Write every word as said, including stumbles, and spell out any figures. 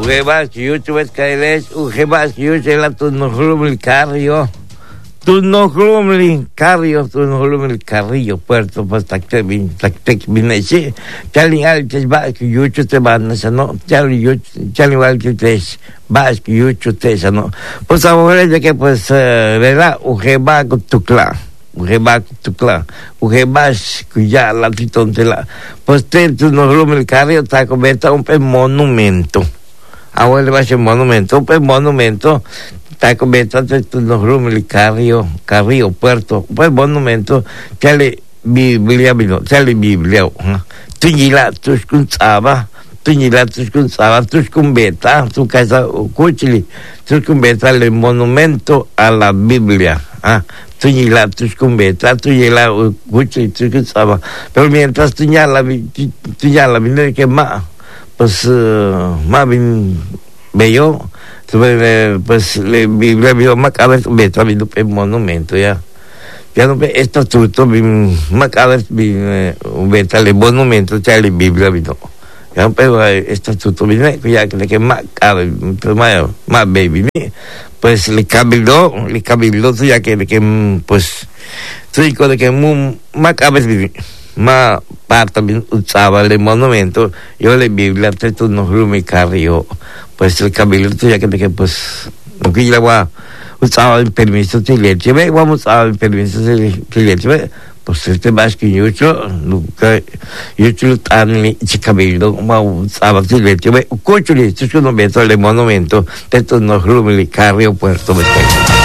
Ujebas, yuchu, ves kailes, ujebas, yuchu, la tu no rumil carrio. Tu no rumil carrio, tu no rumil carrillo, puerto, pues takte bin, takte binechi. Chali al que va, que yuchu te van a no, chali yuchu, chali al que te vas, que yuchu te no. Pues ahora ya que pues, verá, ujeba con tu clan. Ujeba tukla, ujebas cuya la titontela. Pues te tu no rumil carrio está convertido un pe monumento. Ahora va a ser monumento, un pe monumento. Está convertido tu no rumil carrio, carrio puerto, pues monumento. Chale Biblia vino, chale Biblia. Tu gila tus kunsaba, tu gila tus kunsaba, tus kumbeta, tu casa cuchili, tus kumbeta el monumento a la Biblia. Ah. Tu la tus cumbeta, tu la cuchi, tu sabes. Pero mientras tu ya la tu ya la viene que más, pues más bien veo, pues le Biblia vio más a ver beta viendo el monumento ya. Ya no ve estatuto más a ver beta el monumento ya la Biblia vino. Ya pero estatuto viene ya que más a ver más más baby. Pues le cabildo, le cabildo tú ya que, que pues, tú digo de que más cabez más parte también usaba el monumento, yo le Biblia, te tú no rumi carrio, pues el cabildo tú ya que, que pues, no que ya va, usaba el permiso de leche, ve, vamos a el permiso de leche, ve, pues este más que yo, nunca, yo chulo tan ni cabildo, más usaba de leche, ve, cocho le, tú no meto el monumento, te tú no rumi carrio, Puerto Rico.